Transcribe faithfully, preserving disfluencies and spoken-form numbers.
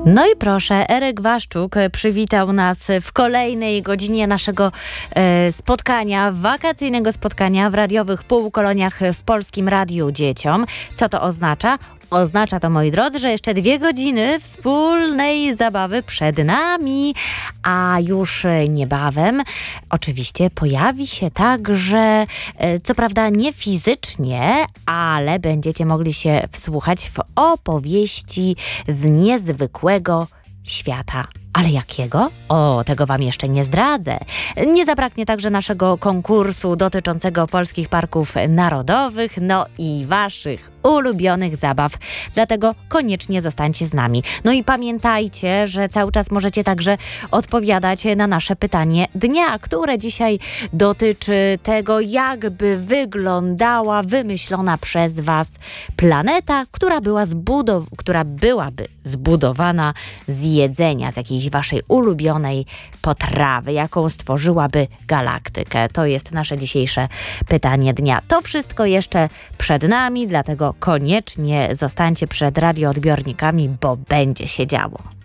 No i proszę, Eryk Waszczuk przywitał nas w kolejnej godzinie naszego e, spotkania, wakacyjnego spotkania w radiowych półkoloniach w Polskim Radiu Dzieciom. Co to oznacza? Oznacza to, moi drodzy, że jeszcze dwie godziny wspólnej zabawy przed nami, a już niebawem oczywiście pojawi się także, co prawda nie fizycznie, ale będziecie mogli się wsłuchać w opowieści z niezwykłego świata. Ale jakiego? O, tego wam jeszcze nie zdradzę. Nie zabraknie także naszego konkursu dotyczącego polskich parków narodowych, no i waszych ulubionych zabaw. Dlatego koniecznie zostańcie z nami. No i pamiętajcie, że cały czas możecie także odpowiadać na nasze pytanie dnia, które dzisiaj dotyczy tego, jakby wyglądała wymyślona przez was planeta, która była zbudow- która byłaby zbudowana z jedzenia, z jakiejś waszej ulubionej potrawy, jaką stworzyłaby galaktykę. To jest nasze dzisiejsze pytanie dnia. To wszystko jeszcze przed nami, dlatego koniecznie zostańcie przed radioodbiornikami, bo będzie się działo.